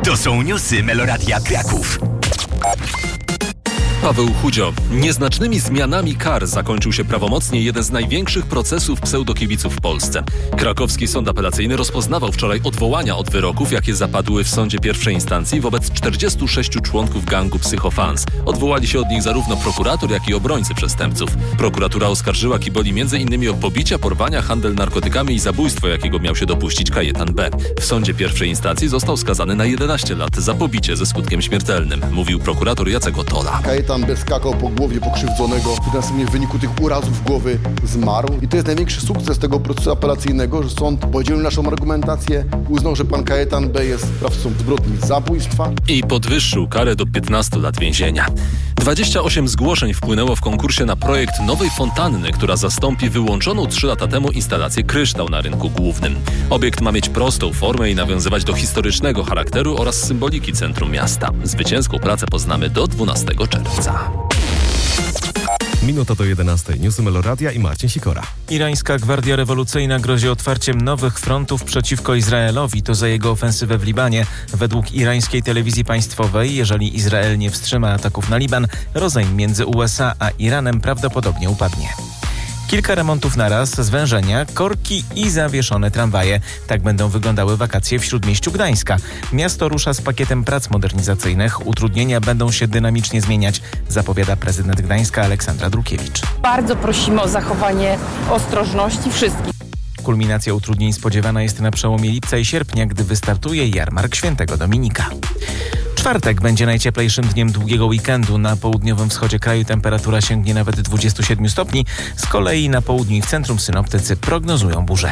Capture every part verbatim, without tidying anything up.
To są newsy Meloradia Kraków. Paweł Chudzio. Nieznacznymi zmianami kar zakończył się prawomocnie jeden z największych procesów pseudokibiców w Polsce. Krakowski Sąd Apelacyjny rozpoznawał wczoraj odwołania od wyroków, jakie zapadły w sądzie pierwszej instancji wobec czterdziestu sześciu członków gangu Psychofans. Odwołali się od nich zarówno prokurator, jak i obrońcy przestępców. Prokuratura oskarżyła Kiboli między innymi o pobicia, porwania, handel narkotykami i zabójstwo, jakiego miał się dopuścić Kajetan B. W sądzie pierwszej instancji został skazany na jedenaście lat za pobicie ze skutkiem śmiertelnym, mówił prokurator Jacek Otola. Kajetan B skakał po głowie pokrzywdzonego, który następnie w wyniku tych urazów głowy zmarł. I to jest największy sukces tego procesu apelacyjnego, że sąd podzielił naszą argumentację, uznał, że pan Kajetan B jest sprawcą zbrodni zabójstwa. I podwyższył karę do piętnastu lat więzienia. dwadzieścia osiem zgłoszeń wpłynęło w konkursie na projekt nowej fontanny, która zastąpi wyłączoną trzy lata temu instalację Kryształ na rynku głównym. Obiekt ma mieć prostą formę i nawiązywać do historycznego charakteru oraz symboliki centrum miasta. Zwycięską pracę poznamy do dwunastego czerwca. Minuta do jedenastej. Newsy Meloradia i Marcin Sikora. Irańska Gwardia Rewolucyjna grozi otwarciem nowych frontów przeciwko Izraelowi. To za jego ofensywę w Libanie. Według irańskiej telewizji państwowej, jeżeli Izrael nie wstrzyma ataków na Liban, rozejm między U S A a Iranem prawdopodobnie upadnie. Kilka remontów naraz, zwężenia, korki i zawieszone tramwaje. Tak będą wyglądały wakacje w Śródmieściu Gdańska. Miasto rusza z pakietem prac modernizacyjnych. Utrudnienia będą się dynamicznie zmieniać, zapowiada prezydent Gdańska Aleksandra Drukiewicz. Bardzo prosimy o zachowanie ostrożności wszystkich. Kulminacja utrudnień spodziewana jest na przełomie lipca i sierpnia, gdy wystartuje jarmark Świętego Dominika. Czwartek będzie najcieplejszym dniem długiego weekendu. Na południowym wschodzie kraju temperatura sięgnie nawet dwudziestu siedmiu stopni. Z kolei na południu i w centrum synoptycy prognozują burzę.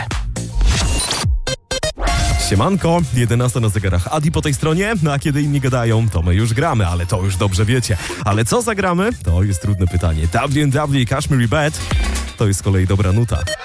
Siemanko, jedenasta na zegarach. Adi po tej stronie, no a kiedy inni gadają, to my już gramy, ale to już dobrze wiecie. Ale co zagramy? To jest trudne pytanie. W N W Kashmiri Bad to jest z kolei dobra nuta.